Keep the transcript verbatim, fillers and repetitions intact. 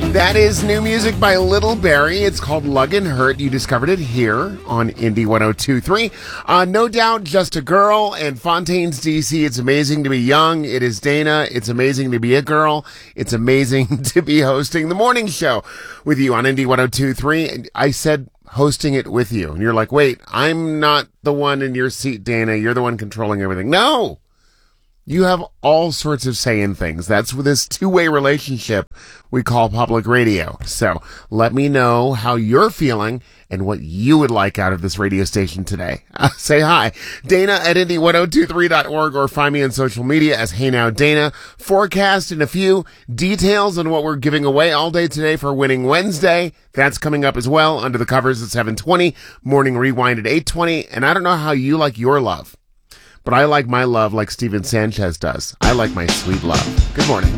That is new music by Little Barry. It's called Lug and Hurt. You discovered it here on Indie one oh two point three. Uh, no doubt, Just a Girl and Fontaines, D C. It's amazing to be young. It is Dana. It's amazing to be a girl. It's amazing to be hosting the morning show with you on Indie one oh two point three. I said hosting it with you. And you're like, wait, I'm not the one in your seat, Dana. You're the one controlling everything. No! You have all sorts of say in things. That's with this two-way relationship we call public radio. So let me know how you're feeling and what you would like out of this radio station today. Uh, say hi. Dana at indie one oh two three dot org or find me on social media as Hey Now Dana. Forecast and a few details on what we're giving away all day today for Winning Wednesday. That's coming up as well under the covers at seven twenty. Morning Rewind at eight twenty. And I don't know how you like your love, but I like my love like Steven Sanchez does. I like my sweet love. Good morning.